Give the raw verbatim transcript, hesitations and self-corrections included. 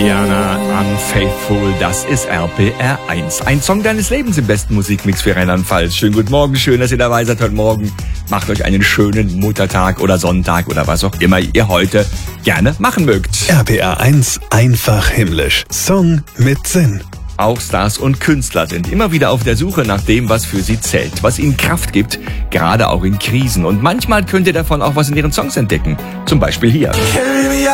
Diana, Unfaithful, das ist R P R eins. Ein Song deines Lebens im besten Musikmix für Rheinland-Pfalz. Schönen guten Morgen, schön, dass ihr dabei seid heute Morgen. Macht euch einen schönen Muttertag oder Sonntag oder was auch immer ihr heute gerne machen mögt. R P R eins, einfach himmlisch. Song mit Sinn. Auch Stars und Künstler sind immer wieder auf der Suche nach dem, was für sie zählt, was ihnen Kraft gibt, gerade auch in Krisen. Und manchmal könnt ihr davon auch was in ihren Songs entdecken. Zum Beispiel hier.